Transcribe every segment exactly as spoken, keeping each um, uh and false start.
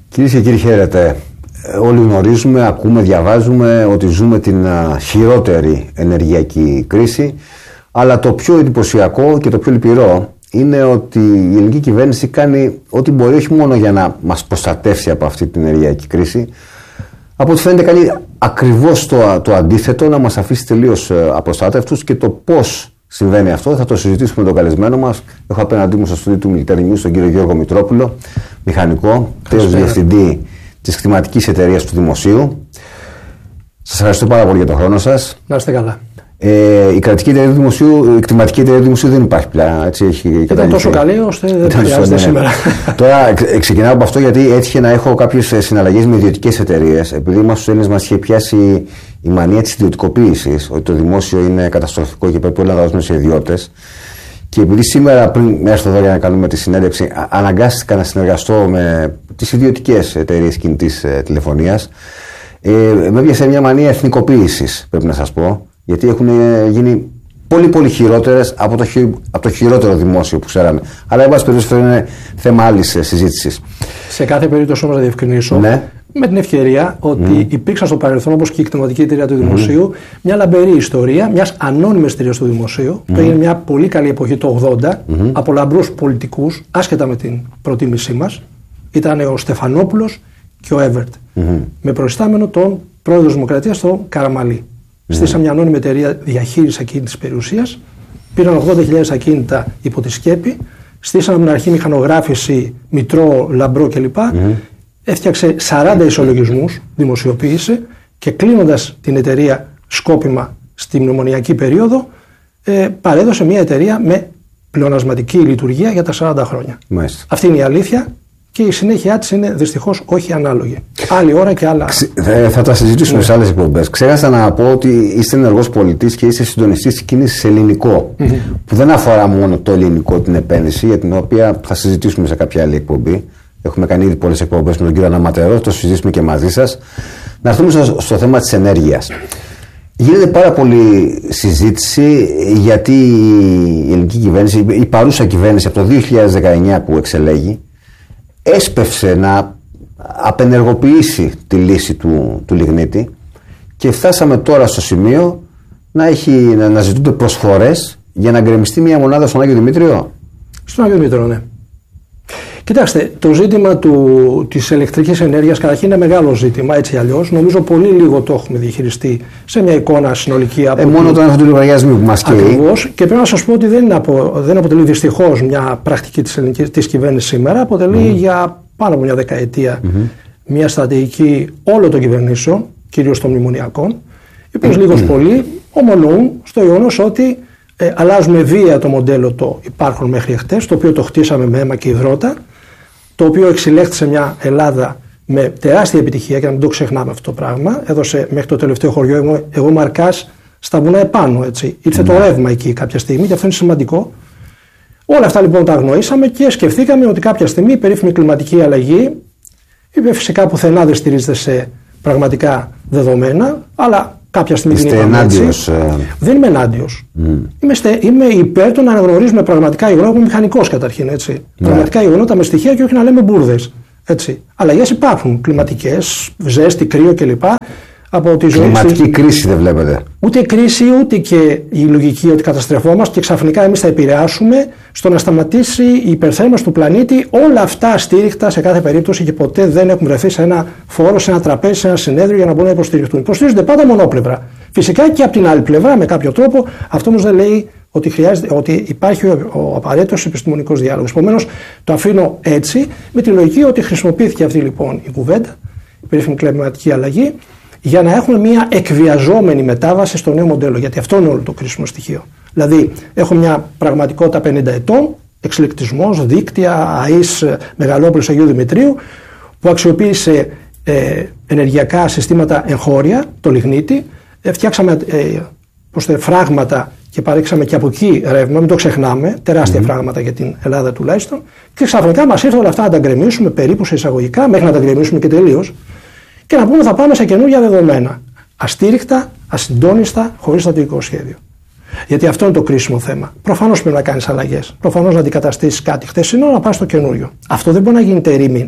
Κυρίες και κύριοι, χαίρετε. Όλοι γνωρίζουμε, ακούμε, διαβάζουμε ότι ζούμε την χειρότερη ενεργειακή κρίση, αλλά το πιο εντυπωσιακό και το πιο λυπηρό είναι ότι η ελληνική κυβέρνηση κάνει ό,τι μπορεί, όχι μόνο για να μας προστατεύσει από αυτή την ενεργειακή κρίση, από ό,τι φαίνεται κάνει ακριβώς το, το αντίθετο, να μας αφήσει τελείως απροστάτευτους. Και το πώς συμβαίνει αυτό θα το συζητήσουμε με τον καλεσμένο μας. Έχω απέναντί μου στο στούντιο του Military News τον κύριο Γιώργο Μητρόπουλο, μηχανικό, τέος διευθυντή της κτηματικής εταιρείας του Δημοσίου. Σας ευχαριστώ πάρα πολύ για τον χρόνο σας. Να είστε καλά. Ε, η κρατική εταιρεία του Δημοσίου, η κτηματική εταιρεία του Δημοσίου δεν υπάρχει πια. Έτσι, έχει Ήταν τόσο καλή ώστε δεν χρειάζεται σήμερα. Τώρα ξεκινάω από αυτό γιατί έτυχε να έχω κάποιες συναλλαγές με ιδιωτικές εταιρείες. Επειδή μας στους Έλληνες μας είχε πιάσει η μανία της ιδιωτικοποίησης, ότι το δημόσιο είναι καταστροφικό και πρέπει όλα να δώσουμε σε ιδιώτες. Και επειδή σήμερα, πριν έρθω εδώ για να κάνουμε τη συνέντευξη, αναγκάστηκα να συνεργαστώ με τις ιδιωτικές εταιρείες κινητής τηλεφωνίας, ε, με έπιασε μια μανία εθνικοποίησης, πρέπει να σας πω. Γιατί έχουν γίνει πολύ πολύ χειρότερες από το, χει, από το χειρότερο δημόσιο που ξέραμε. Αλλά εν πάση περιπτώσει αυτό είναι θέμα άλλης συζήτησης. Σε κάθε περίπτωση όμως να διευκρινίσω, ναι, με την ευκαιρία ότι mm. υπήρξαν στο παρελθόν, όπως και η κτηματική εταιρεία του Δημοσίου, mm. μια λαμπερή ιστορία μιας ανώνυμης εταιρείας του Δημοσίου, mm. που έγινε μια πολύ καλή εποχή το ογδόντα, mm. από λαμπρούς πολιτικούς, άσχετα με την προτίμησή μας. Ήταν ο Στεφανόπουλος και ο Εύερτ. Mm. Με προϊστάμενο τον πρόεδρο της Δημοκρατίας, τον Καραμαλή. Mm. Στήσαμε μια ανώνυμη εταιρεία διαχείρισης ακίνητης περιουσίας. Πήραν ογδόντα χιλιάδες ακίνητα υπό τη σκέπη. Στήσαμε από την αρχή μηχανογράφηση, μητρό, λαμπρό κλπ. Mm. Έφτιαξε σαράντα ισολογισμούς, δημοσιοποίησε και κλείνοντας την εταιρεία σκόπιμα στη μνημονιακή περίοδο, ε, παρέδωσε μια εταιρεία με πλεονασματική λειτουργία για τα σαράντα χρόνια. Μάλιστα. Αυτή είναι η αλήθεια. Και η συνέχεια της είναι δυστυχώς όχι ανάλογη. Άλλη ώρα και άλλα. Ε, θα τα συζητήσουμε ναι. σε άλλες εκπομπές. Ξέχασα να πω ότι είστε ενεργός πολιτής και είστε συντονιστής της κίνησης ελληνικό. Mm-hmm. Που δεν αφορά μόνο το ελληνικό, την επένδυση, για την οποία θα συζητήσουμε σε κάποια άλλη εκπομπή. Έχουμε κάνει ήδη πολλές εκπομπές με τον κύριο Αναματερό, το συζητήσουμε και μαζί σας. Να έρθουμε στο, στο θέμα της ενέργειας. Γίνεται πάρα πολύ συζήτηση γιατί η ελληνική κυβέρνηση, η παρούσα κυβέρνηση από το δύο χιλιάδες δεκαεννιά που εξελέγει, έσπευσε να απενεργοποιήσει τη λύση του, του λιγνίτη και φτάσαμε τώρα στο σημείο να, έχει, να, να ζητούνται προσφορές για να γκρεμιστεί μια μονάδα στον Άγιο Δημήτριο. Στον Άγιο Δημήτριο, ναι. Κοιτάξτε, το ζήτημα του, της ηλεκτρικής ενέργειας καταρχήν είναι μεγάλο ζήτημα, έτσι αλλιώς. Νομίζω πολύ λίγο το έχουμε διαχειριστεί σε μια εικόνα συνολική. Από ε, μόνο τον άνθρωπο του λογαριασμού που μας καίει. Ακριβώς. Και πρέπει να σας πω ότι δεν, είναι απο, δεν αποτελεί δυστυχώς μια πρακτική της, της κυβέρνησης σήμερα. Αποτελεί mm. για πάνω από μια δεκαετία mm-hmm. μια στρατηγική όλων των κυβερνήσεων, κυρίως των μνημονιακών, οι οποίες mm-hmm. λίγος πολύ ομολογούν στο γεγονός ότι ε, αλλάζουμε βία το μοντέλο το υπάρχον μέχρι χτες, το οποίο το χτίσαμε με αίμα και υδρότα, το οποίο εξηλέχθησε μια Ελλάδα με τεράστια επιτυχία και να μην το ξεχνάμε αυτό το πράγμα. Έδωσε μέχρι το τελευταίο χωριό, εγώ, εγώ Μαρκάς, στα βουνά επάνω. Έτσι. Ήρθε mm. το ρεύμα εκεί κάποια στιγμή και αυτό είναι σημαντικό. Όλα αυτά λοιπόν τα αγνοήσαμε και σκεφτήκαμε ότι κάποια στιγμή η περίφημη κλιματική αλλαγή, είπε φυσικά πουθενά δεν στηρίζεται σε πραγματικά δεδομένα, αλλά κάποια στιγμή Είστε την είπαμε έτσι. Ε... Δεν είμαι ενάντιος. Mm. Είμαι, είμαι υπέρ του να αναγνωρίζουμε πραγματικά γεγονότα. Είμαι μηχανικός καταρχήν. Έτσι. Yeah. Πραγματικά γεγονότα με στοιχεία και όχι να λέμε μπουρδες. Αλλαγές υπάρχουν. Κλιματικές, ζέστη, κρύο κλπ. Από τη ζωή. Κλιματική στη... κρίση δεν βλέπετε. Ούτε η κρίση ούτε και η λογική ότι καταστρεφόμαστε και ξαφνικά εμείς θα επηρεάσουμε στο να σταματήσει η υπερθέρμανση του πλανήτη. Όλα αυτά στήριχτα σε κάθε περίπτωση και ποτέ δεν έχουν βρεθεί σε ένα φόρο, σε ένα τραπέζι, σε ένα συνέδριο για να μπορούν να υποστηριχτούν. Υποστηρίζονται πάντα μονόπλευρα. Φυσικά και από την άλλη πλευρά με κάποιο τρόπο. Αυτό όμως δεν λέει ότι, χρειάζεται, ότι υπάρχει ο, ο απαραίτητος επιστημονικός διάλογος. Επομένως το αφήνω έτσι με τη λογική ότι χρησιμοποιήθηκε αυτή λοιπόν η κουβέντα, η περίφημη κλιματική αλλαγή, για να έχουμε μια εκβιαζόμενη μετάβαση στο νέο μοντέλο. Γιατί αυτό είναι όλο το κρίσιμο στοιχείο. Δηλαδή, έχω μια πραγματικότητα πενήντα ετών, εξελικτισμός, δίκτυα, ΑΕΣ, Μεγαλόπολης Αγίου Δημητρίου, που αξιοποίησε ε, ενεργειακά συστήματα εγχώρια, το λιγνίτη, ε, φτιάξαμε ε, φράγματα και παρήξαμε και από εκεί ρεύμα, μην το ξεχνάμε, τεράστια mm-hmm. φράγματα για την Ελλάδα τουλάχιστον, και ξαφνικά μας ήρθε όλα αυτά να τα γκρεμίσουμε περίπου σε εισαγωγικά, μέχρι να τα γκρεμίσουμε και τελείως. Και να πούμε θα πάμε σε καινούργια δεδομένα. Αστήριχτα, ασυντόνιστα, χωρίς στρατηγικό σχέδιο. Γιατί αυτό είναι το κρίσιμο θέμα. Προφανώς πρέπει να κάνεις αλλαγές. Προφανώς να αντικαταστήσεις κάτι χθεσινό, να πας στο καινούριο. Αυτό δεν μπορεί να γίνει τερίμην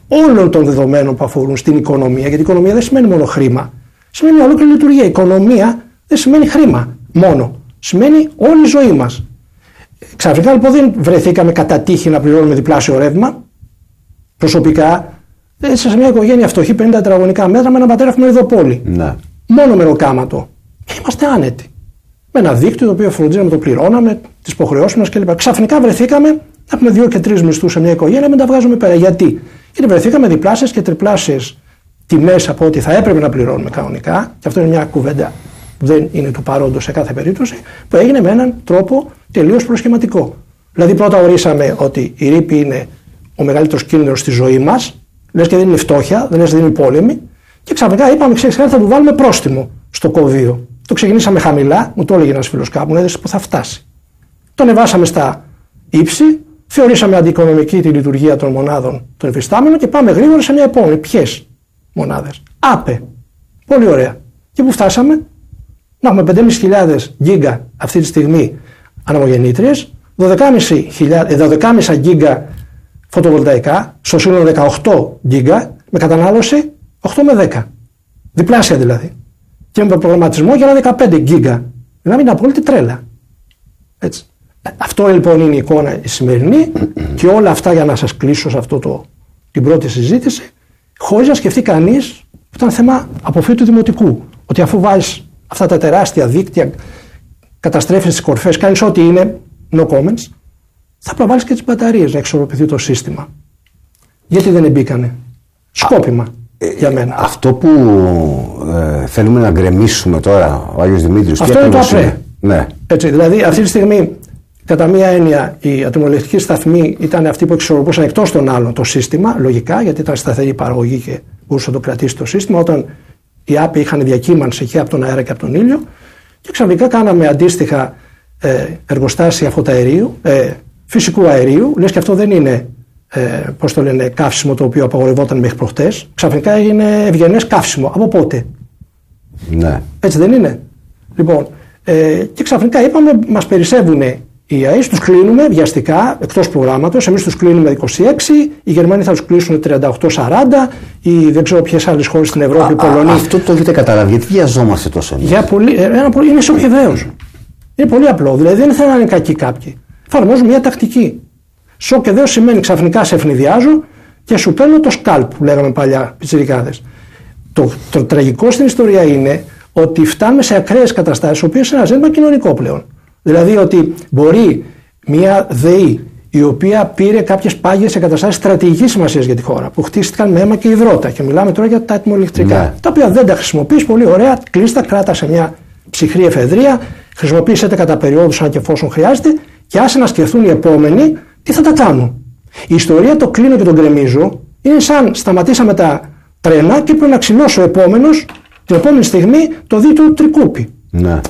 όλων των δεδομένων που αφορούν στην οικονομία, γιατί η οικονομία δεν σημαίνει μόνο χρήμα, σημαίνει μια ολόκληρη λειτουργία. Η οικονομία δεν σημαίνει χρήμα μόνο, σημαίνει όλη η ζωή μας. Ξαφνικά λοιπόν δεν βρεθήκαμε κατά τύχη να πληρώνουμε διπλάσιο ρεύμα. Προσωπικά, σε μια οικογένεια φτωχή πενήντα τετραγωνικά μέτρα με έναν πατέρα έχουμε ειδοπόλη. Ναι. Μόνο μεροκάματο. Και είμαστε άνετοι. Με ένα δίκτυο το οποίο φροντίζαμε, το πληρώναμε, τις υποχρεώσεις μας κλπ. Ξαφνικά βρεθήκαμε να έχουμε δύο και τρεις μισθούς σε μια οικογένεια, μην τα βγάζουμε πέρα. Γιατί? Γιατί βρεθήκαμε διπλάσιες και τριπλάσιες τιμές από ό,τι θα έπρεπε να πληρώνουμε κανονικά. Και αυτό είναι μια κουβέντα που δεν είναι του παρόντος σε κάθε περίπτωση, που έγινε με έναν τρόπο τελείως προσχηματικό. Δηλαδή, πρώτα ορίσαμε ότι η ρήπη είναι ο μεγαλύτερος κίνδυνος στη ζωή μας, λες και δεν είναι φτώχεια, δεν λες δεν είναι πόλεμη, και ξαφνικά είπαμε: ξέρεις κάτι, θα του βάλουμε πρόστιμο στο κωδείο. Το ξεκινήσαμε χαμηλά, μου το έλεγε ένας φίλος κάπου, μου έδωσε που θα φτάσει. Το ανεβάσαμε στα ύψη, θεωρήσαμε αντιοικονομική τη λειτουργία των μονάδων των υφιστάμενων και πάμε γρήγορα σε μια επόμενη. Ποιες μονάδες? ΑΠΕ. Πολύ ωραία. Και που φτάσαμε? Να έχουμε πέντε χιλιάδες πεντακόσιες γίγκα αυτή τη στιγμή ανεμογεννήτριες, δώδεκα κόμμα πέντε γίγκα φωτοβολταϊκά, στο σύνολο δεκαοκτώ γίγκα, με κατανάλωση οκτώ με δέκα. Διπλάσια δηλαδή. Και με προγραμματισμό για ένα δεκαπέντε γίγκα. Δηλαδή είναι απόλυτη τρέλα. Έτσι. Αυτό λοιπόν είναι η εικόνα η σημερινή και όλα αυτά, για να σας κλείσω σε αυτό το, την πρώτη συζήτηση, χωρίς να σκεφτεί κανείς που ήταν θέμα αποφύτου δημοτικού. Ότι αφού βάζεις αυτά τα τεράστια δίκτυα, καταστρέφεις τις κορφές, κάνεις ό,τι είναι, no comments, θα προβάλλεις και τις μπαταρίες να εξορροπηθεί το σύστημα. Γιατί δεν εμπίκανε? Σκόπιμα. Ε, για μένα. Αυτό που ε, θέλουμε να γκρεμίσουμε τώρα, ο Άγιος Δημήτρης, αυτό είναι το ΑΠΕ. Ναι. Έτσι, δηλαδή αυτή τη στιγμή, κατά μία έννοια, οι ατμοελεκτρικοί σταθμοί ήταν αυτοί που εξορροπούσαν εκτός των άλλων το σύστημα, λογικά, γιατί ήταν σταθερή παραγωγή και μπορούσε να το κρατήσει το σύστημα, όταν οι ΑΠΕ είχαν διακύμανση και από τον αέρα και από τον ήλιο, και ξαφνικά κάναμε αντίστοιχα ε, εργοστάσια φωταερίου, ε, φυσικού αερίου, λες και αυτό δεν είναι, ε, πώς το λένε, καύσιμο το οποίο απαγορευόταν μέχρι προχτές. Ξαφνικά έγινε ευγενές καύσιμο. Από πότε? Ναι. Έτσι δεν είναι? Λοιπόν, ε, και ξαφνικά είπαμε, μας περισσεύουν οι ΑΕΣ, τους κλείνουμε βιαστικά εκτός προγράμματος. Εμείς τους κλείνουμε είκοσι έξι, οι Γερμανοί θα τους κλείσουν τριάντα οκτώ σαράντα, ή δεν ξέρω ποιες άλλες χώρες στην Ευρώπη, οι Πολωνοί. Αυτό το έχετε καταλάβει? Γιατί βιαζόμαστε τόσο εμείς? Για πολύ, ένα, είναι σοκ-ιδέως. Είναι πολύ απλό. Δηλαδή δεν είναι να είναι κακοί κάποιοι. Εφαρμόζουν μια τακτική. Σοκ-ιδέως σημαίνει ξαφνικά σε ευνηδιάζω και σου παίρνω το σκάλπ που λέγαμε παλιά πιτσιρικάδες. Το, το τραγικό στην ιστορία είναι ότι φτάνουμε σε ακραίες καταστάσεις, οι οποίες είναι ένα ζήτημα κοινωνικό πλέον. Δηλαδή ότι μπορεί μια ΔΕΗ η οποία πήρε κάποιες πάγιες εγκαταστάσεις στρατηγικής σημασίας για τη χώρα, που χτίστηκαν με αίμα και υδρότα, και μιλάμε τώρα για τα ατμοελεκτρικά, ναι, τα οποία δεν τα χρησιμοποιείς πολύ ωραία, κλείστα, κράτα σε μια ψυχρή εφεδρεία, χρησιμοποίησετε κατά περιόδους αν και εφόσον χρειάζεται, και άσε να σκεφτούν οι επόμενοι τι θα τα κάνουν. Η ιστορία το κλείνω και τον γκρεμίζω είναι σαν σταματήσαμε τα τρένα και πρέπει να ξυλώσει ο επόμενος την επόμενη στιγμή το δει του τρικούπι. Ναι.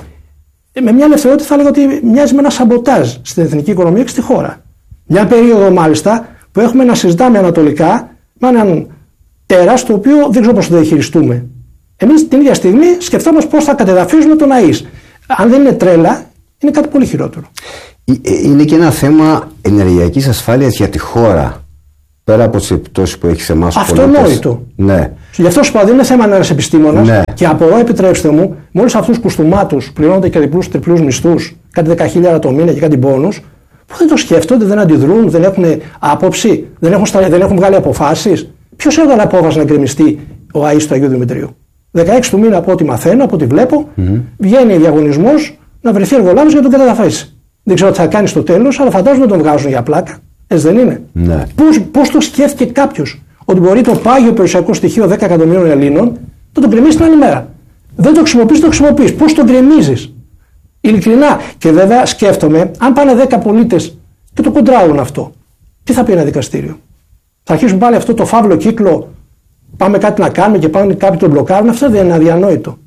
Με μια ελευθερότητα θα έλεγα ότι μοιάζει με ένα σαμποτάζ στην εθνική οικονομία και στη χώρα. Μια περίοδο μάλιστα που έχουμε να συζητάμε ανατολικά με έναν τέρας το οποίο δεν ξέρω πώς θα το διαχειριστούμε. Εμείς την ίδια στιγμή σκεφτόμαστε πώς θα κατεδαφίζουμε τον ΑΕΣ. Αν δεν είναι τρέλα, είναι κάτι πολύ χειρότερο. Είναι και ένα θέμα ενεργειακής ασφάλειας για τη χώρα. Πέρα από τις επιπτώσεις που έχει σε εμάς. Αυτονόητο. Ναι. Γι' αυτό σου είπα, δεν είναι θέμα να είσαι επιστήμονας. Ναι. Και απορώ, επιτρέψτε μου, με όλους αυτούς τους κουστούμάτους πληρώνονται και διπλούς τριπλούς μισθούς, κάτι δέκα χιλιάδες το μήνα και κάτι μπόνους, που δεν το σκέφτονται, δεν αντιδρούν, δεν έχουν άποψη, δεν έχουν, δεν έχουν βγάλει αποφάσεις. Ποιος έβγαλε απόφαση να γκρεμιστεί ο ΑΕΣ του Αγίου Δημητρίου? δεκαέξι του μήνα, από ό,τι μαθαίνω, από ό,τι βλέπω, mm-hmm. βγαίνει διαγωνισμός να βρεθεί εργολάβος για να τον καταδαφίσει. Δεν ξέρω τι θα κάνει στο τέλος, αλλά φαντάζομαι τον βγάζουν για πλάκα. Έτσι δεν είναι? Ναι. Πώς, πώς το σκέφτηκε κάποιος ότι μπορεί το πάγιο περιουσιακό στοιχείο δέκα εκατομμύριων Ελλήνων να το γκρεμίσει την άλλη μέρα? Δεν το χρησιμοποιείς, το χρησιμοποιείς. Πώς το γκρεμίζεις? Ειλικρινά. Και βέβαια σκέφτομαι, αν πάνε δέκα πολίτες και το κοντράρουν αυτό, τι θα πει ένα δικαστήριο? Θα αρχίσουν πάλι αυτό το φαύλο κύκλο, πάμε κάτι να κάνουμε και πάνε κάποιοι τον μπλοκάρουν? Αυτό δεν είναι αδιανόητο.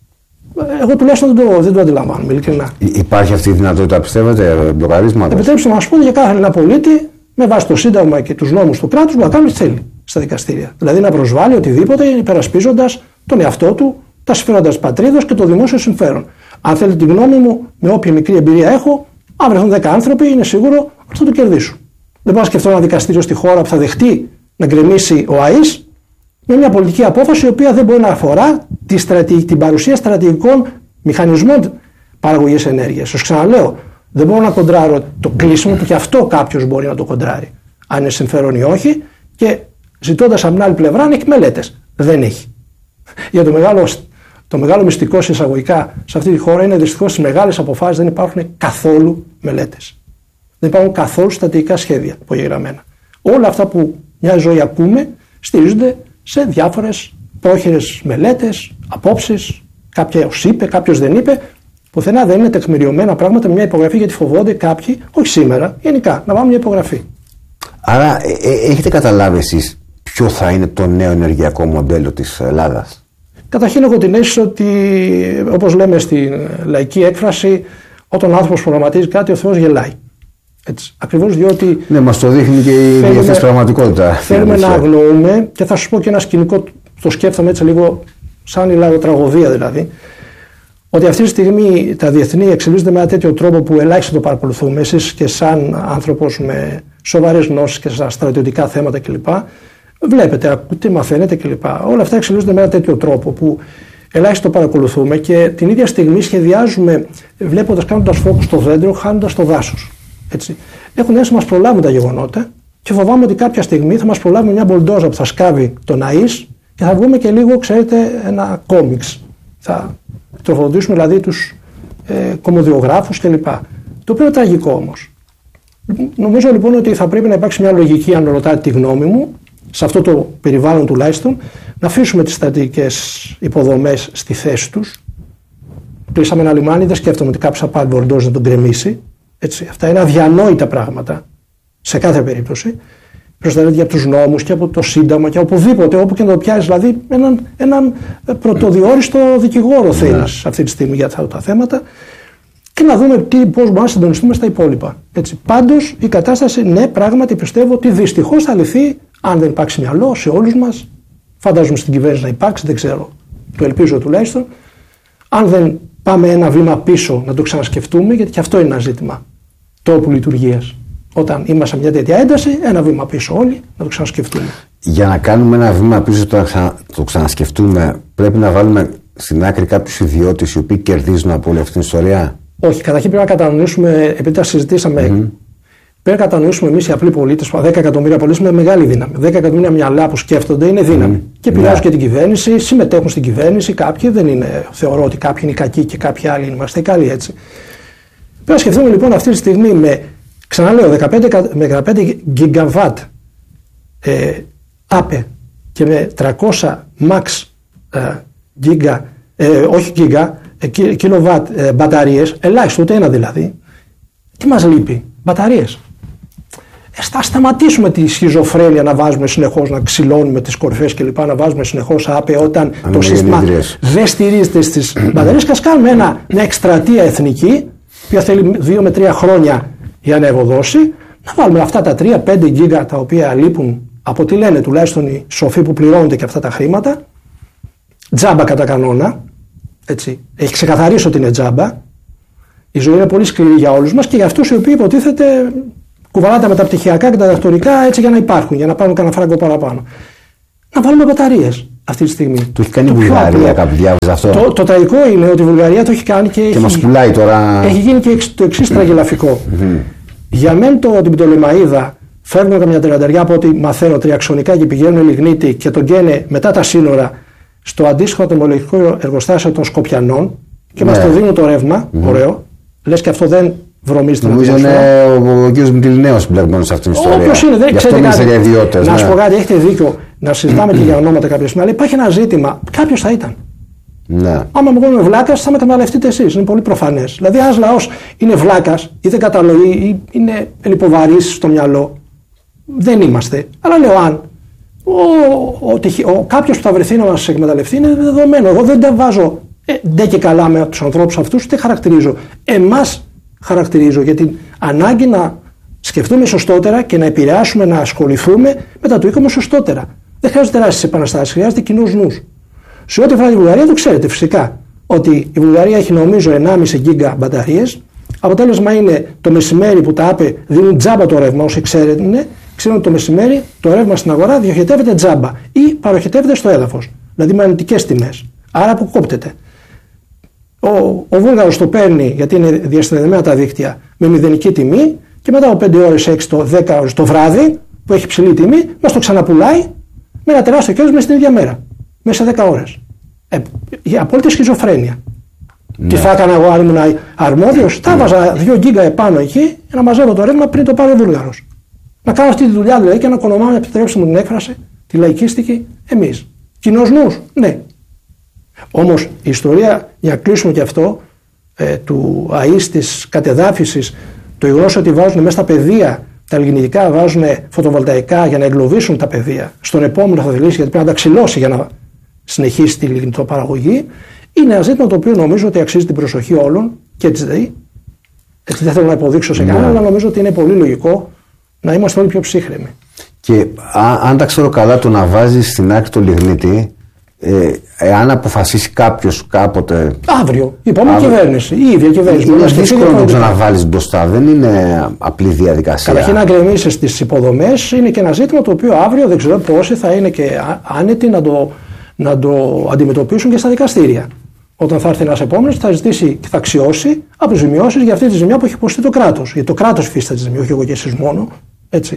Εγώ τουλάχιστον δεν το, δεν το αντιλαμβάνομαι, ειλικρινά. Υπάρχει αυτή η δυνατότητα, πιστεύετε, μπλοκαρίσματος? Επιτρέψτε να μας πούνε για κάθε Έλληνα πολίτη, με βάση το Σύνταγμα και τους νόμους του κράτους, να κάνει τι θέλει στα δικαστήρια. Δηλαδή να προσβάλλει οτιδήποτε υπερασπίζοντας τον εαυτό του, τα συμφέροντα της πατρίδας και το δημόσιο συμφέρον. Αν θέλετε τη γνώμη μου, με όποια μικρή εμπειρία έχω, αν βρεθούν δέκα άνθρωποι, είναι σίγουρο ότι θα το κερδίσουν. Δεν πάω να σκεφτώ ένα δικαστήριο στη χώρα που θα δεχτεί να γκρεμίσει ο ΑΗΣ με μια πολιτική απόφαση η οποία δεν μπορεί να αφορά τη στρατη... την παρουσία στρατηγικών μηχανισμών παραγωγής ενέργειας. Σας ξαναλέω, δεν μπορώ να κοντράρω το κλείσιμο που και αυτό κάποιος μπορεί να το κοντράρει, αν είναι συμφέρον ή όχι, και ζητώντας από την άλλη πλευρά αν έχει μελέτες. Δεν έχει. Για το μεγάλο, το μεγάλο μυστικό εισαγωγικά σε αυτή τη χώρα είναι δυστυχώς στις μεγάλες αποφάσεις δεν υπάρχουν καθόλου μελέτες. Δεν υπάρχουν καθόλου στρατηγικά σχέδια υπογεγραμμένα. Όλα αυτά που μια ζωή ακούμε στηρίζονται σε διάφορες πρόχειρες μελέτες, απόψεις, κάποιος είπε, κάποιος δεν είπε. Πουθενά δεν είναι τεκμηριωμένα πράγματα με μια υπογραφή, γιατί φοβόνται κάποιοι, όχι σήμερα, γενικά, να βάλουν μια υπογραφή. Άρα, ε, ε, έχετε καταλάβει εσείς ποιο θα είναι το νέο ενεργειακό μοντέλο της Ελλάδας? Καταρχήν, έχω την αίσθηση ότι, όπως λέμε στην λαϊκή έκφραση, όταν ο άνθρωπος προγραμματίζει κάτι, ο Θεός γελάει. Έτσι. Ακριβώς διότι. Ναι, μας το δείχνει και η διεθνής πραγματικότητα. Θέλουμε να αγνοούμε, και θα σας πω και ένα σκηνικό, το σκέφτομαι έτσι λίγο, σαν η λαγοτραγωδία δηλαδή, ότι αυτή τη στιγμή τα διεθνή εξελίσσονται με ένα τέτοιο τρόπο που ελάχιστο το παρακολουθούμε. Εσείς και σαν άνθρωπος με σοβαρές γνώσεις και στα στρατιωτικά θέματα κλπ. Βλέπετε, ακούτε, μαθαίνετε κλπ. Όλα αυτά εξελίσσονται με ένα τέτοιο τρόπο που ελάχιστο παρακολουθούμε και την ίδια στιγμή σχεδιάζουμε, βλέποντας, κάνοντας φόκους στο δέντρο, χάνοντας το δάσος. Έτσι. Έχουν έρθει να μας προλάβουν τα γεγονότα και φοβάμαι ότι κάποια στιγμή θα μας προλάβει μια μπολντόζα που θα σκάβει τον ΑΗΣ και θα βγούμε και λίγο, ξέρετε, ένα κόμιξ. Θα τροφοδοτήσουμε δηλαδή τους ε, κομμωδιογράφους κλπ. Το οποίο είναι τραγικό όμως. Νομίζω λοιπόν ότι θα πρέπει να υπάρξει μια λογική, αν ρωτάτε τη γνώμη μου, σε αυτό το περιβάλλον τουλάχιστον, να αφήσουμε τις στρατηγικές υποδομές στη θέση τους. Κλείσαμε ένα λιμάνι, δεν σκέφτομαι ότι κάποιος θα πάρει μπολντόζα να τον κρεμίσει. Έτσι, αυτά είναι αδιανόητα πράγματα σε κάθε περίπτωση. Προστατεύεται από τους νόμους και από το Σύνταγμα και οπουδήποτε, όπου και να το πιάσει. Δηλαδή, έναν, έναν πρωτοδιόριστο δικηγόρο θέλεις αυτή τη στιγμή για αυτά τα θέματα και να δούμε πώς μπορούμε να συντονιστούμε στα υπόλοιπα. Έτσι. Πάντως, η κατάσταση, ναι, πράγματι πιστεύω ότι δυστυχώς θα λυθεί αν δεν υπάρξει μυαλό σε όλους μας. Φαντάζομαι στην κυβέρνηση να υπάρξει, δεν ξέρω. Το ελπίζω τουλάχιστον. Αν δεν πάμε ένα βήμα πίσω να το ξανασκεφτούμε, γιατί και αυτό είναι ένα ζήτημα τρόπου λειτουργίας. Όταν είμαστε σε μια τέτοια ένταση, ένα βήμα πίσω όλοι να το ξανασκεφτούμε. Για να κάνουμε ένα βήμα πίσω το, να το ξανασκεφτούμε, πρέπει να βάλουμε στην άκρη κάποιους ιδιώτες οι οποίοι κερδίζουν από όλη αυτή την ιστορία. Όχι, καταρχήν πρέπει να κατανοήσουμε, επειδή τα συζητήσαμε, mm-hmm. πρέπει να κατανοήσουμε εμείς οι απλοί πολίτες, δέκα εκατομμύρια πολίτες με μεγάλη δύναμη. δέκα εκατομμύρια μυαλά που σκέφτονται είναι δύναμη. Mm-hmm. Και επηρεάζουν yeah. και την κυβέρνηση, συμμετέχουν στην κυβέρνηση. Κάποιοι δεν είναι, θεωρώ ότι κάποιοι είναι κακοί και κάποιοι άλλοι είμαστε καλοί έτσι. Πρέπει να σκεφτούμε λοιπόν αυτή τη στιγμή με. Ξαναλέω, δεκαπέντε με δεκαπέντε γιγαβάτ ε, άπε και με τριακόσια max ε, γίγα, ε, όχι γίγα, ε, κιλοβάτ ε, μπαταρίες, ελάχιστο ούτε ένα δηλαδή, τι μας λείπει, μπαταρίες. Ε, θα σταματήσουμε τη σχιζοφρένεια να βάζουμε συνεχώς, να ξυλώνουμε τις κορυφές κλπ. Να βάζουμε συνεχώς άπε όταν Αν το σύστημα δεν στηρίζεται στις μπαταρίες. Και ας κάνουμε ένα, μια εκστρατεία εθνική, που θέλει δύο με τρία χρόνια για να ευωδώσει, να βάλουμε αυτά τα τρία πέντε γίγα τα οποία λείπουν από ό,τι λένε τουλάχιστον οι σοφοί που πληρώνονται και αυτά τα χρήματα, τζάμπα κατά κανόνα, έτσι. Έχει ξεκαθαρίσει ότι είναι τζάμπα. Η ζωή είναι πολύ σκληρή για όλους μας και για αυτούς οι οποίοι υποτίθεται κουβαλάνε τα μεταπτυχιακά και τα διδακτορικά έτσι για να υπάρχουν, για να πάρουν κανένα φράγκο παραπάνω. Να βάλουμε μπαταρίες αυτή τη στιγμή. Το έχει κάνει η Βουλγαρία, κάπου διάβαζα αυτό. Το, το τραγικό είναι ότι η Βουλγαρία το έχει κάνει και, και έχει, μας πουλάει τώρα. Έχει γίνει και το εξής τραγελαφικό. Mm-hmm. Για μεν το, την Πτολεμαΐδα φεύγουν καμιά τριανταριά από ό,τι μαθαίνω τριαξονικά και πηγαίνουν λιγνίτη και τον καίνε μετά τα σύνορα στο αντίστοιχο ατομολογικό εργοστάσιο των Σκοπιανών και ναι. μας το δίνουν το ρεύμα. Mm-hmm. Ωραίο. Λες και αυτό δεν βρωμίζει την ατμόσφαιρα. Νομίζω είναι ο, ο, ο κ. Μητυλινέος μπλεγμένος σε αυτήν την ιστορία. Όποιος είναι, δεν ξέρετε κάτι. Για ιδιώτες, να ναι. σου πω κάτι, έχετε δίκιο. Να συζητάμε και για ονόματα κάποια στιγμή, αλλά υπάρχει ένα ζήτημα. Κάποιος θα ήταν. Ναι. Άμα μου είμαι βλάκας, θα με εκμεταλλευτείτε εσείς. Είναι πολύ προφανές. Δηλαδή, ένας λαός είναι βλάκας ή δεν κατανοεί ή είναι ελιποβαρής στο μυαλό. Δεν είμαστε. Αλλά λέω αν ο, ο, ο, ο, κάποιος που θα βρεθεί να μας εκμεταλλευτεί είναι δεδομένο. Εγώ δεν τα βάζω ε, ντε και καλά με τους ανθρώπους αυτούς, δεν χαρακτηρίζω. Εμάς χαρακτηρίζω για την ανάγκη να σκεφτούμε σωστότερα και να επηρεάσουμε, να ασχοληθούμε με τα του οίκου σωστότερα. Δεν χρειάζεται τεράστιες επαναστάσεις, χρειάζεται κοινούς νους. Σε ό,τι αφορά τη Βουλγαρία, το ξέρετε φυσικά ότι η Βουλγαρία έχει νομίζω ενάμιση γίγκα μπαταρίες. Αποτέλεσμα είναι το μεσημέρι που τα άπε δίνουν τζάμπα το ρεύμα, όσοι ξέρετε, ξέρουν ότι το μεσημέρι το ρεύμα στην αγορά διοχετεύεται τζάμπα ή παροχετεύεται στο έδαφος. Δηλαδή με αρνητικές τιμές. Άρα αποκόπτεται. Ο, ο Βούλγαρος το παίρνει, γιατί είναι διασυνδεδεμένα τα δίκτυα, με μηδενική τιμή και μετά από πέντε ώρες, έξι, δέκα ώρες το βράδυ, που έχει ψηλή τιμή, μας το ξαναπουλάει με ένα τεράστιο κέρδος μέσα στην ίδια μέρα. Μέσα σε δέκα ώρες. Ε, η απόλυτη σχιζοφρένεια. Ναι. Τι θα έκανα εγώ αν ήμουν αρμόδιος, θα βάζα δύο γίγκα επάνω εκεί για να μαζεύω το ρεύμα πριν το πάρει ο Βούλγαρος. Να κάνω αυτή τη δουλειά δηλαδή και να οικονομάμε, επιτρέψτε μου την έκφραση, τη λαϊκίστικη, εμείς. Κοινός νους, ναι. Όμως η ιστορία, για να κλείσουμε και αυτό, ε, του ΑΕΣ, της κατεδάφισης, το γεγονός ότι βάζουν μέσα στα πεδία, τα λιγνητικά βάζουν φωτοβολταϊκά για να εγκλωβίσουν τα πεδία, στον επόμενο θα δηλήσει γιατί πρέπει να τα ξυλώσει για να συνεχίσει τη λιγνητοπαραγωγή, είναι ένα ζήτημα το οποίο νομίζω ότι αξίζει την προσοχή όλων και της ΔΕΗ. Έτσι δεν θέλω να υποδείξω σε κανέναν, αλλά νομίζω ότι είναι πολύ λογικό να είμαστε όλοι πιο ψύχρεμοι. Και α, αν τα ξέρω καλά, το να βάζει στην άκρη το λιγνίτη, ε, εάν αποφασίσει κάποιος κάποτε. Αύριο, η επόμενη αύριο, κυβέρνηση, η ίδια κυβέρνηση. Είναι δύσκολο να το ξαναβάλει μπροστά, δεν είναι απλή διαδικασία. Καταρχήν, να γκρεμίσει τις υποδομές είναι και ένα ζήτημα το οποίο αύριο δεν ξέρω πόσοι θα είναι και άνετοι να το, να το αντιμετωπίσουν και στα δικαστήρια. Όταν θα έρθει ένας επόμενος, θα ζητήσει και θα αξιώσει αποζημιώσεις για αυτή τη ζημιά που έχει υποστεί το κράτος. Γιατί το κράτος υφίσταται τη ζημιά, όχι εγώ και εσείς μόνο. Έτσι.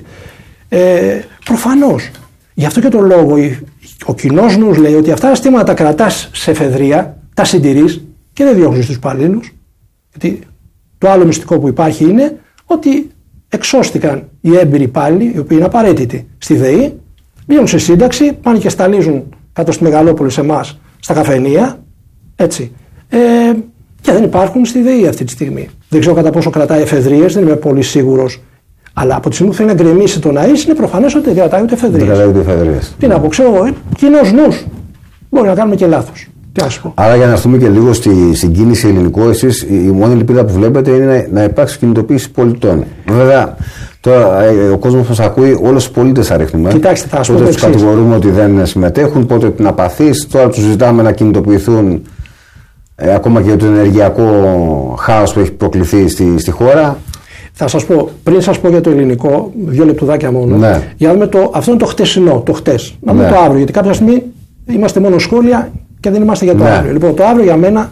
Ε, προφανώς. Γι' αυτό και το λόγο ο κοινός νους λέει ότι αυτά τα στήματα τα κρατάς σε εφεδρεία, τα συντηρείς και δεν διώχνεις τους υπαλλήλους. Γιατί το άλλο μυστικό που υπάρχει είναι ότι εξώστηκαν οι έμπειροι υπάλληλοι, οι οποίοι είναι απαραίτητοι στη ΔΕΗ, βγαίνουν σε σύνταξη, πάνε και σταλίζουν κάτω στη Μεγαλόπολη σε εμάς στα καφενεία. Έτσι. Ε, και δεν υπάρχουν στη ΔΕΗ αυτή τη στιγμή. Δεν ξέρω κατά πόσο κρατάει εφεδρείες, δεν είμαι πολύ σίγουρος. Αλλά από τη στιγμή που θέλει να γκρεμίσει τον ΑΕΣ, είναι προφανές ότι δεν κρατάει ούτε εφεδρείες. Δεν κρατάει ούτε εφεδρείες. Τι να πω, ξέρω εγώ, κοινός νους. Μπορεί να κάνουμε και λάθος. Τι να σου πω. Άρα, για να έρθουμε και λίγο στη συγκίνηση ελληνικό, εσείς η μόνη ελπίδα που βλέπετε είναι να, να υπάρξει κινητοποίηση πολιτών. Βέβαια, τώρα ο κόσμος μας ακούει, όλους τους πολίτες αριθμούμε. Κοιτάξτε, θα σου πω. Πότε τους κατηγορούμε ότι δεν συμμετέχουν, πότε την απαθείς, τώρα τους ζητάμε να κινητοποιηθούν. Ε, ακόμα και για το ενεργειακό χάος που έχει προκληθεί στη, στη χώρα. Θα σας πω, πριν σας πω για το ελληνικό, δύο λεπτουδάκια μόνο, ναι. Για να δούμε το, αυτό είναι το χτεσινό, το χτες. Να δούμε ναι. Το αύριο, γιατί κάποια στιγμή είμαστε μόνο σχόλια και δεν είμαστε για το ναι. Αύριο. Λοιπόν, το αύριο για μένα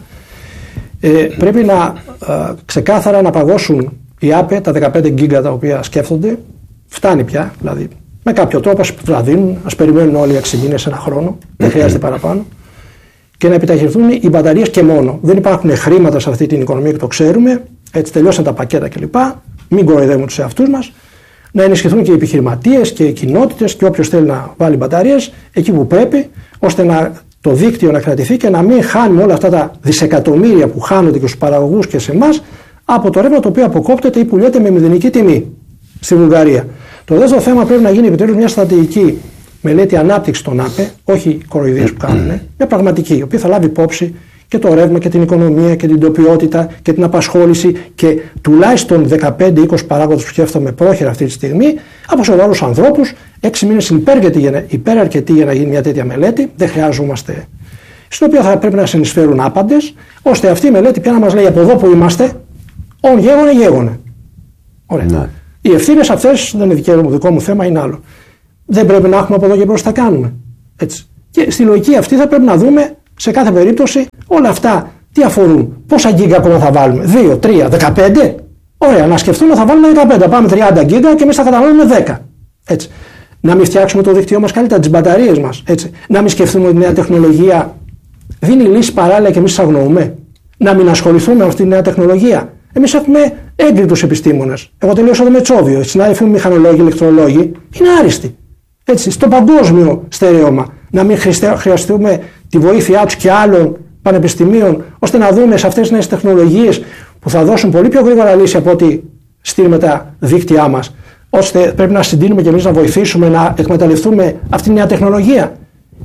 ε, πρέπει να ε, ξεκάθαρα να παγώσουν οι ΑΠΕ, τα δεκαπέντε γίγκα τα οποία σκέφτονται, φτάνει πια, δηλαδή με κάποιο τρόπο ας βραδύνουν, ας περιμένουν όλοι οι έξι μήνες, ένα χρόνο, δεν χρειάζεται παραπάνω. Και να επιταχυνθούν οι μπαταρίες και μόνο. Δεν υπάρχουν χρήματα σε αυτή την οικονομία και το ξέρουμε. Έτσι τελειώσαν τα πακέτα κλπ. Μην κοροϊδεύουν τους εαυτούς μας. Να ενισχυθούν και οι επιχειρηματίες και οι κοινότητες και όποιος θέλει να βάλει μπαταρίες εκεί που πρέπει, ώστε να, το δίκτυο να κρατηθεί και να μην χάνουμε όλα αυτά τα δισεκατομμύρια που χάνονται και στους παραγωγούς και σε εμάς από το ρεύμα το οποίο αποκόπτεται ή πουλιέται με μηδενική τιμή στη Βουλγαρία. Το δεύτερο θέμα πρέπει να γίνει επιτέλους μια στρατηγική μελέτη ανάπτυξη των ΑΠΕ, όχι κοροϊδίες που κάνουν, μια πραγματική, η οποία θα λάβει υπόψη και το ρεύμα και την οικονομία και την τοπιότητα και την απασχόληση και τουλάχιστον δεκαπέντε είκοσι παράγοντες που σκέφτομαι πρόχειρα αυτή τη στιγμή από σοβαρούς ανθρώπους. Έξι μήνες είναι υπεραρκετοί για να γίνει μια τέτοια μελέτη, δεν χρειάζομαστε. Στην οποία θα πρέπει να συνεισφέρουν άπαντες, ώστε αυτή η μελέτη πια να μας λέει από εδώ που είμαστε, όν γέγονε, γέγονε. Ωραία. Ναι. Οι ευθύνες αυτές δεν είναι δικό μου, δικό μου θέμα, είναι άλλο. Δεν πρέπει να έχουμε από εδώ και μπρος, τα κάνουμε. Έτσι. Και στη λογική αυτή θα πρέπει να δούμε σε κάθε περίπτωση όλα αυτά τι αφορούν. Πόσα γίγκα ακόμα θα βάλουμε, δύο, τρία, δεκαπέντε. Ωραία, να σκεφτούμε θα βάλουμε δεκαπέντε, πάμε τριάντα γίγκα και εμείς θα καταναλώνουμε δέκα. Έτσι. Να μην φτιάξουμε το δίκτυό μας καλύτερα, τις μπαταρίες μας. Έτσι. Να μην σκεφτούμε ότι η νέα τεχνολογία δίνει λύση παράλληλα και εμείς τις αγνοούμε. Να μην ασχοληθούμε με αυτή τη νέα τεχνολογία. Εμείς έχουμε έγκριτους επιστήμονες. Εγώ τελείωσα το Μετσόβιο. Οι συνάδελφοι μου μηχανολόγοι, ηλεκτρολόγοι είναι άριστοι. Έτσι, στο παγκόσμιο στερέωμα. Να μην χρειαστούμε τη βοήθειά τους και άλλων πανεπιστημίων, ώστε να δούμε σε αυτές τις νέες τεχνολογίες που θα δώσουν πολύ πιο γρήγορα λύση από ό,τι στείλουμε τα δίκτυά μας. Ώστε πρέπει να συντείνουμε και εμείς να βοηθήσουμε να εκμεταλλευτούμε αυτή τη νέα τεχνολογία.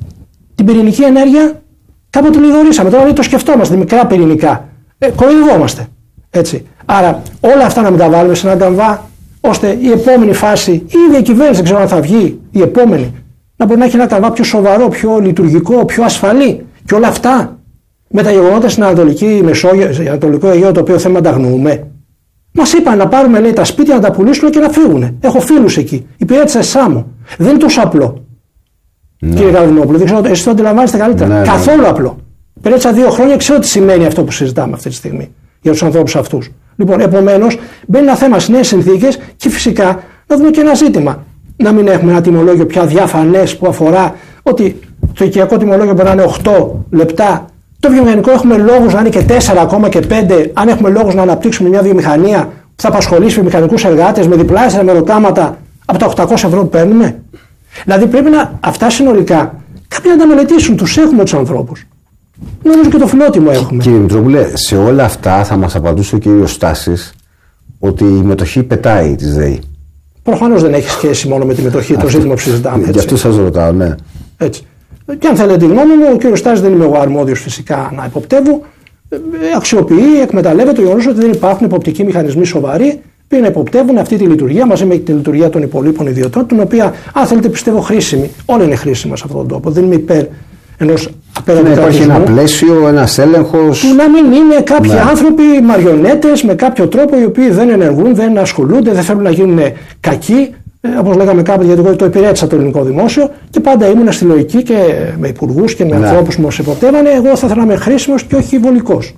Την πυρηνική ενέργεια κάποτε λιδωρήσαμε. Τώρα το σκεφτόμαστε, μικρά πυρηνικά. Ε, κοροϊδευόμαστε. Έτσι. Άρα όλα αυτά να μην τα βάλουμε σε έναν καμβά, ώστε η επόμενη φάση, η ίδια κυβέρνηση, δεν ξέρω αν θα βγει, η επόμενη, να μπορεί να έχει ένα καμβά πιο σοβαρό, πιο λειτουργικό, πιο ασφαλή. Και όλα αυτά με τα γεγονότα στην Ανατολική Μεσόγειο, Ανατολικό Αιγαίο, το οποίο θέλουμε να τα αγνοούμε. Μας είπαν να πάρουμε, λέει, τα σπίτια, να τα πουλήσουμε και να φύγουν. Έχω φίλους εκεί. Υπηρέτησα σε Σάμο. Δεν είναι τόσο απλό. Ναι. Κύριε Καρδινόπουλο, δεν ξέρω, εσείς το αντιλαμβάνεστε καλύτερα. Ναι, καθόλου ναι. απλό. Υπηρέτησα δύο χρόνια, ξέρω τι σημαίνει αυτό που συζητάμε αυτή τη στιγμή για τους ανθρώπους αυτούς. Λοιπόν, επομένως, μπαίνει ένα θέμα στις νέες συνθήκες και φυσικά να δούμε και ένα ζήτημα. Να μην έχουμε ένα τιμολόγιο πια διαφανές που αφορά ότι το οικιακό τιμολόγιο μπορεί να είναι οκτώ λεπτά. Το βιομηχανικό έχουμε λόγους να είναι και τέσσερα ακόμα και πέντε. Αν έχουμε λόγους να αναπτύξουμε μια βιομηχανία που θα απασχολήσει βιομηχανικούς εργάτες με διπλάσια μεροκάματα από τα οκτακόσια ευρώ που παίρνουμε. Δηλαδή πρέπει να αυτά συνολικά κάποιοι να τα μελετήσουν. Τους έχουμε τους ανθρώπους. Νομίζω και το φιλότιμο έχουμε. Κύριε Μητρόπουλε, σε όλα αυτά θα μας απαντούσε ο κύριος Στάσης ότι η μετοχή πετάει της ΔΕΗ. Προφανώς δεν έχει σχέση μόνο με τη μετοχή, το ζήτημα που συζητάμε. Γι' αυτό σας ρωτάω, ναι. Έτσι. Και αν θέλετε τη γνώμη μου, ο κύριος Στάσης δεν είμαι εγώ αρμόδιος φυσικά να υποπτεύω. Αξιοποιεί, εκμεταλλεύεται το γεγονός ότι δεν υπάρχουν υποπτικοί μηχανισμοί σοβαροί που να υποπτεύουν αυτή τη λειτουργία μαζί με τη λειτουργία των υπολείπων ιδιωτών, την οποία, αν θέλετε, πιστεύω χρήσιμη. Όλα είναι χρήσιμα σε αυτόν τον τόπο. Δεν είμαι υπέρ ενός απέναντι. Ναι, υπάρχει ένα πλαίσιο, ένας έλεγχος. Που να μην είναι κάποιοι ναι. άνθρωποι μαριονέτες με κάποιο τρόπο οι οποίοι δεν ενεργούν, δεν ασχολούνται, δεν θέλουν να γίνουν κακοί. Όπως λέγαμε κάποτε, γιατί εγώ το υπηρέτησα το ελληνικό δημόσιο και πάντα ήμουν στη λογική και με υπουργούς και με ναι. ανθρώπους που μας υποπτεύανε. Εγώ θα ήθελα να είμαι χρήσιμος και όχι βολικός.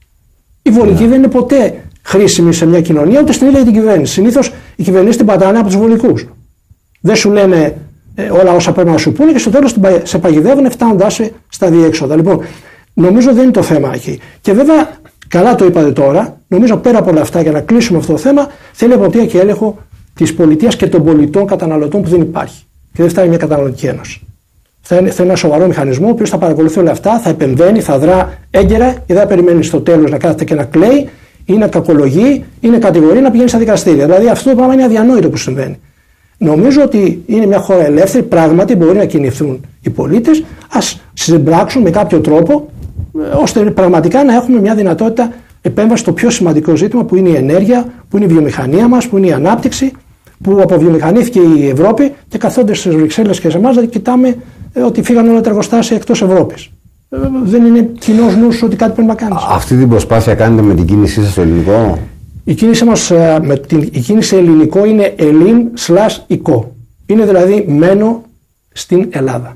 Η βολική ναι. δεν είναι ποτέ χρήσιμη σε μια κοινωνία, ούτε στην ίδια την κυβέρνηση. Συνήθως οι κυβερνήσεις την πατάνε από τους βολικούς. Δεν σου λένε ε, όλα όσα πρέπει να σου πούνε και στο τέλος σε παγιδεύουν φτάνοντας στα διέξοδα. Λοιπόν, νομίζω δεν είναι το θέμα εκεί. Και βέβαια, καλά το είπατε τώρα, νομίζω πέρα από όλα αυτά, για να κλείσουμε αυτό το θέμα, θέλει εποπτεία και έλεγχο της πολιτείας και των πολιτών καταναλωτών που δεν υπάρχει. Και δεν φτάνει μια καταναλωτική ένωση. Θα είναι, θα είναι ένα σοβαρό μηχανισμό, ο οποίος θα παρακολουθεί όλα αυτά, θα επεμβαίνει, θα δρά έγκαιρα και δεν θα περιμένει στο τέλος να κάθεται και να κλαίει ή να κακολογεί ή να κατηγορεί να πηγαίνει στα δικαστήρια. Δηλαδή αυτό το πράγμα είναι αδιανόητο που συμβαίνει. Νομίζω ότι είναι μια χώρα ελεύθερη, πράγματι μπορεί να κινηθούν οι πολίτες, ας συμπράξουν με κάποιο τρόπο, ώστε πραγματικά να έχουμε μια δυνατότητα επέμβαση στο πιο σημαντικό ζήτημα που είναι η ενέργεια, που είναι η βιομηχανία μας, που είναι η ανάπτυξη, που αποβιομηχανήθηκε η Ευρώπη και καθόντες στις Βρυξέλλες και σε εμάς δηλαδή κοιτάμε ότι φύγαν όλα τα εργοστάσια εκτός Ευρώπης. Δεν είναι κοινός νους ότι κάτι πρέπει να κάνεις. Αυτή την προσπάθεια κάνετε με την κίνησή σας στο ελληνικό? Η κίνηση μας με την η κίνηση ελληνικό είναι Ελλήν slash οικό. Είναι δηλαδή μένω στην Ελλάδα.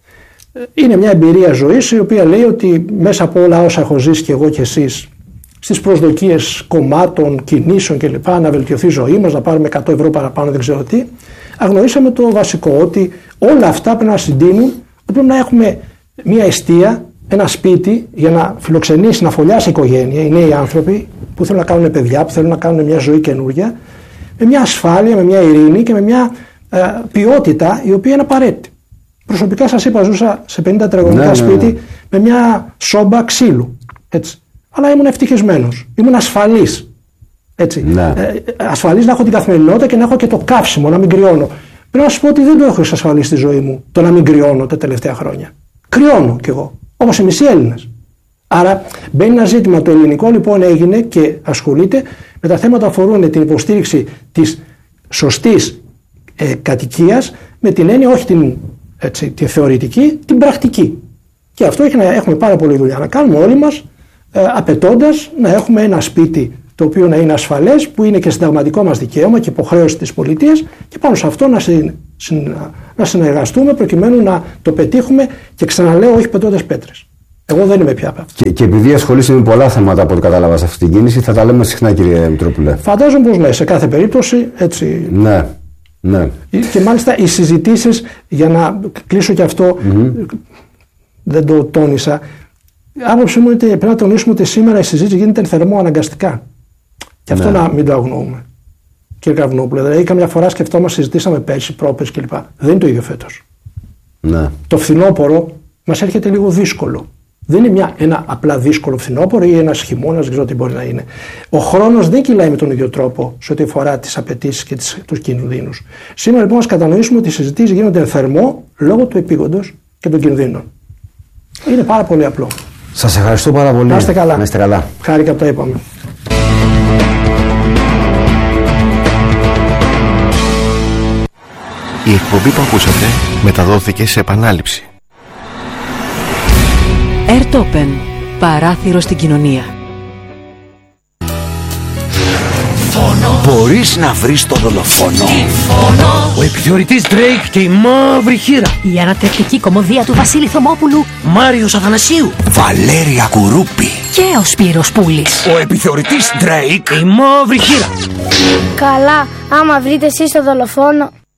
Είναι μια εμπειρία ζωής η οποία λέει ότι μέσα από όλα όσα έχω ζήσει και εγώ και εσείς, στις προσδοκίες κομμάτων, κινήσεων κλπ. Να βελτιωθεί η ζωή μας, να πάρουμε εκατό ευρώ παραπάνω, δεν ξέρω τι, αγνοήσαμε το βασικό, ότι όλα αυτά πρέπει να συντείνουν, πρέπει να έχουμε μια εστία, ένα σπίτι για να φιλοξενήσει, να φωλιάσει η οικογένεια, οι νέοι άνθρωποι που θέλουν να κάνουν παιδιά, που θέλουν να κάνουν μια ζωή καινούρια, με μια ασφάλεια, με μια ειρήνη και με μια ε, ποιότητα η οποία είναι απαραίτητη. Προσωπικά σας είπα, ζούσα σε πενήντα τετραγωνικά ναι, σπίτι ναι, ναι. με μια σόμπα ξύλου. Έτσι. Αλλά ήμουν ευτυχισμένος, ήμουν ασφαλής. Έτσι. Ναι. Ε, ασφαλής να έχω την καθημερινότητα και να έχω και το καύσιμο, να μην κρυώνω. Πρέπει να σας πω ότι δεν το έχω εξασφαλίσει στη ζωή μου το να μην κρυώνω τα τελευταία χρόνια. Κρυώνω κι εγώ, όπως οι μισοί Έλληνες. Άρα μπαίνει ένα ζήτημα. Το ελληνικό λοιπόν έγινε και ασχολείται με τα θέματα που αφορούν την υποστήριξη της σωστής ε, κατοικίας με την έννοια όχι την, έτσι, την θεωρητική, την πρακτική. Και αυτό έχει να έχουμε πάρα πολλή δουλειά να κάνουμε όλοι μας, ε, απαιτώντας να έχουμε ένα σπίτι το οποίο να είναι ασφαλές, που είναι και συνταγματικό μας δικαίωμα και υποχρέωση της πολιτείας, και πάνω σε αυτό να, συ, συ, να συνεργαστούμε προκειμένου να το πετύχουμε, και ξαναλέω, όχι πετώντας πέτρες. Εγώ δεν είμαι πια από αυτό. Και, και επειδή ασχολείσαι με πολλά θέματα από ό,τι κατάλαβα σε αυτή την κίνηση, θα τα λέμε συχνά, κύριε Μητρόπουλε. Φαντάζομαι πως ναι, σε κάθε περίπτωση έτσι. Ναι, ναι. Και μάλιστα οι συζητήσεις, για να κλείσω και αυτό, mm-hmm. δεν το τόνισα. Άποψή μου είναι ότι πρέπει να τονίσουμε ότι σήμερα η συζήτηση γίνεται θερμό αναγκαστικά. Και αυτό ναι. να μην το αγνοούμε. Κύριε Καβνόπουλε, δηλαδή καμιά φορά σκεφτόμαστε, συζητήσαμε πέρσι, πρόπερσι κλπ. Δεν είναι το ίδιο φέτος. Ναι. Το φθινόπωρο μας έρχεται λίγο δύσκολο. Δεν είναι μια, ένα απλά δύσκολο φθινόπωρο ή ένας χειμώνας, δεν ξέρω τι μπορεί να είναι. Ο χρόνος δεν κυλάει με τον ίδιο τρόπο σε ό,τι αφορά τις απαιτήσεις και τις, τους κινδύνους. Σήμερα λοιπόν ας κατανοήσουμε ότι οι συζητήσεις γίνονται θερμό λόγω του επίγοντος και των κινδύνων. Είναι πάρα πολύ απλό. Σας ευχαριστώ πάρα πολύ. Να είστε καλά. Να είστε καλά. Χάρηκα που τα είπαμε. Η εκπομπή που ακούσατε μεταδόθηκε σε επανάληψη. Airtopen. Παράθυρο στην κοινωνία. Τηλέφωνο. Μπορείς να βρεις το δολοφόνο. Τηλέφωνο. Ο επιθεωρητής Drake και η μαύρη χήρα. Η ανατρεπτική κωμωδία του Βασίλη Θωμόπουλου. Μάριος Αθανασίου. Βαλέρια Κουρούπη. Και ο Σπύρος Πούλης. Ο επιθεωρητής Drake. Η μαύρη χήρα. Καλά, άμα βρείτε εσείς το δολοφόνο,